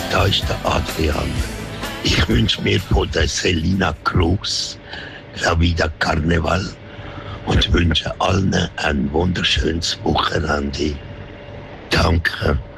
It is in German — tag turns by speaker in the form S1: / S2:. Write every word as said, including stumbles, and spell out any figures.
S1: Da ist der Adrian. Ich wünsche mir von der Selina Cruz La Vida Carneval und wünsche allen ein wunderschönes Wochenende. Danke.